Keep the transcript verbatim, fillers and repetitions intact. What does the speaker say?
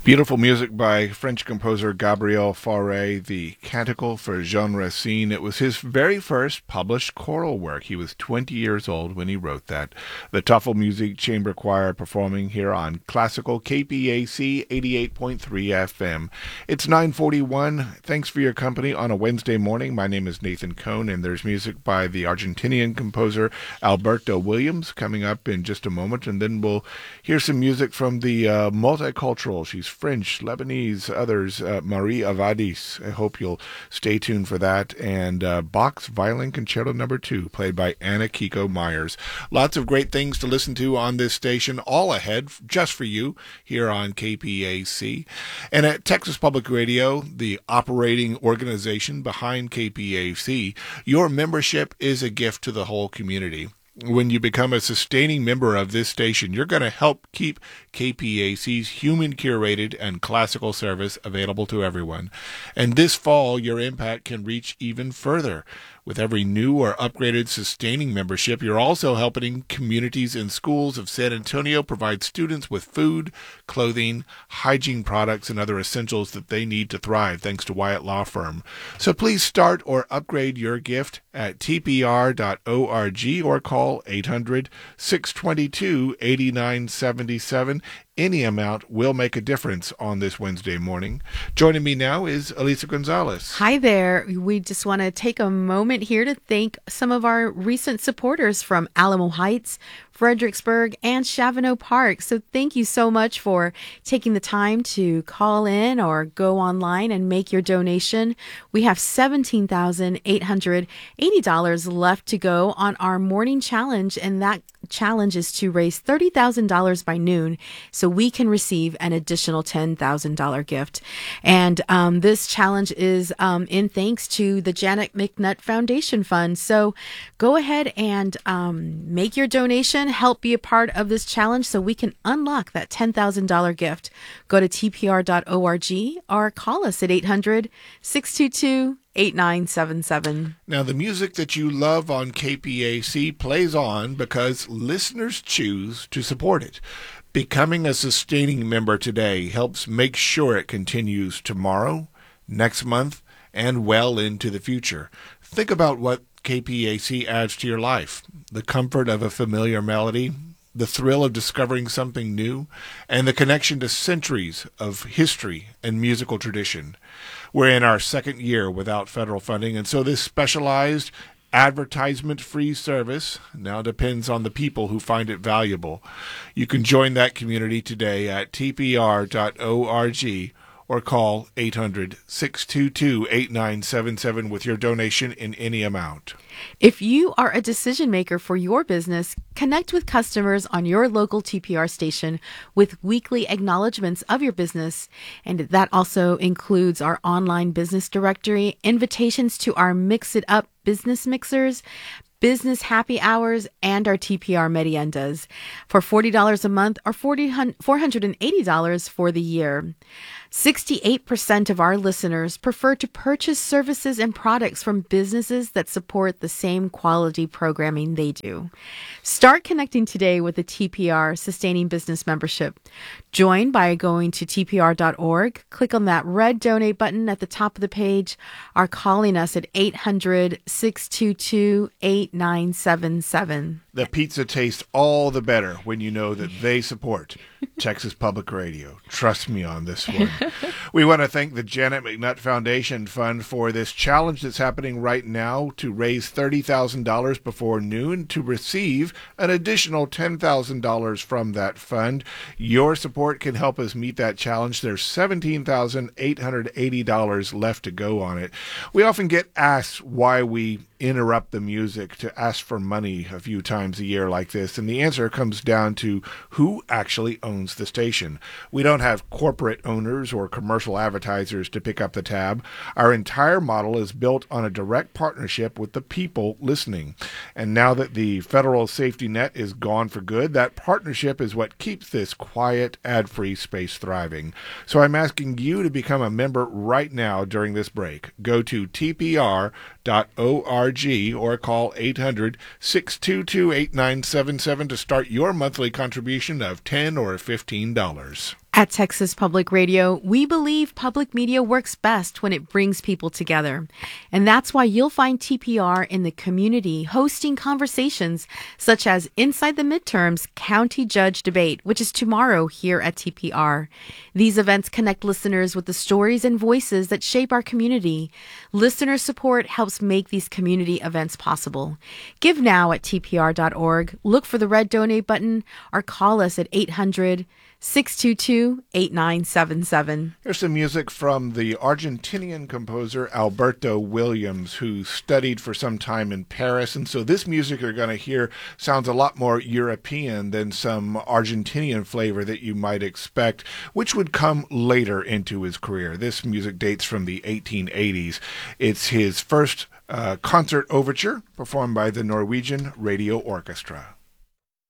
Beautiful music by French composer Gabriel Fauré, the Canticle for Jean Racine. It was his very first published choral work. He was twenty years old when he wrote that. The Tuffle Music Chamber Choir performing here on Classical K P A C eighty-eight point three F M. It's nine forty-one. Thanks for your company on a Wednesday morning. My name is Nathan Cohn, and there's music by the Argentinian composer Alberto Williams coming up in just a moment, and then we'll hear some music from the uh, multicultural. She's French, Lebanese, others, uh, Marie Avadis. I hope you'll stay tuned for that. And uh, Bach's Violin Concerto Number Two, played by Anna Kiko Myers. Lots of great things to listen to on this station, all ahead just for you here on K P A C. And at Texas Public Radio, the operating organization behind K P A C, your membership is a gift to the whole community. When you become a sustaining member of this station, you're going to help keep K P A C's human-curated and classical service available to everyone. And this fall, your impact can reach even further. With every new or upgraded sustaining membership, you're also helping communities and schools of San Antonio provide students with food, clothing, hygiene products, and other essentials that they need to thrive, thanks to Wyatt Law Firm. So please start or upgrade your gift at T P R dot org or call eight hundred, six two two, eight nine seven seven. Any amount will make a difference on this Wednesday morning. Joining me now is Elisa Gonzalez. Hi there. We just want to take a moment here to thank some of our recent supporters from Alamo Heights, Fredericksburg, and Chavano Park. So thank you so much for taking the time to call in or go online and make your donation. We have seventeen thousand eight hundred eighty dollars left to go on our morning challenge, and that challenge is to raise thirty thousand dollars by noon so we can receive an additional ten thousand dollars gift. And um, this challenge is um, in thanks to the Janet McNutt Foundation Fund. So go ahead and um, make your donation, help be a part of this challenge so we can unlock that ten thousand dollars gift. Go to T P R dot org or call us at eight hundred, six two two, eight nine seven seven. Now, the music that you love on K P A C plays on because listeners choose to support it. Becoming a sustaining member today helps make sure it continues tomorrow, next month, and well into the future. Think about what K P A C adds to your life. The comfort of a familiar melody, the thrill of discovering something new, and the connection to centuries of history and musical tradition. We're in our second year without federal funding, and so this specialized advertisement-free service now depends on the people who find it valuable. You can join that community today at T P R dot org or call eight hundred, six two two, eight nine seven seven with your donation in any amount. If you are a decision maker for your business, connect with customers on your local T P R station with weekly acknowledgments of your business. And that also includes our online business directory, invitations to our Mix It Up business mixers, business happy hours, and our T P R meriendas for forty dollars a month or four hundred eighty dollars for the year. sixty-eight percent of our listeners prefer to purchase services and products from businesses that support the same quality programming they do. Start connecting today with the T P R Sustaining Business Membership. Join by going to T P R dot org, click on that red donate button at the top of the page, or calling us at eight hundred, six two two, eight nine seven seven. The pizza tastes all the better when you know that they support Texas Public Radio. Trust me on this one. We want to thank the Janet McNutt Foundation Fund for this challenge that's happening right now to raise thirty thousand dollars before noon to receive an additional ten thousand dollars from that fund. Your support can help us meet that challenge. There's seventeen thousand eight hundred eighty dollars left to go on it. We often get asked why we interrupt the music to ask for money a few times a year like this, and the answer comes down to who actually owns the station. We don't have corporate owners or commercial advertisers to pick up the tab. Our entire model is built on a direct partnership with the people listening. And now that the federal safety net is gone for good, that partnership is what keeps this quiet, ad-free space thriving. So I'm asking you to become a member right now during this break. Go to T P R dot org or call eight hundred, six two two, eight nine seven seven to start your monthly contribution of ten dollars or fifteen dollars. At Texas Public Radio, we believe public media works best when it brings people together. And that's why you'll find T P R in the community hosting conversations such as Inside the Midterms County Judge Debate, which is tomorrow here at T P R. These events connect listeners with the stories and voices that shape our community. Listener support helps make these community events possible. Give now at T P R dot org, look for the red donate button, or call us at eight hundred, six two two, eight nine seven seven. Here's some music from the Argentinian composer Alberto Williams, who studied for some time in Paris. And so this music you're going to hear sounds a lot more European than some Argentinian flavor that you might expect, which would come later into his career. This music dates from the eighteen eighties. It's his first uh, concert overture performed by the Norwegian Radio Orchestra.